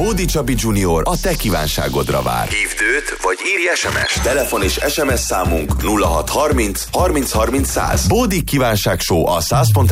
Bódi Csabi Junior a te kívánságodra vár. Hívd őt, vagy írj SMS. Telefon és SMS számunk 0630 30 30 100. Bódi kívánság show a 100.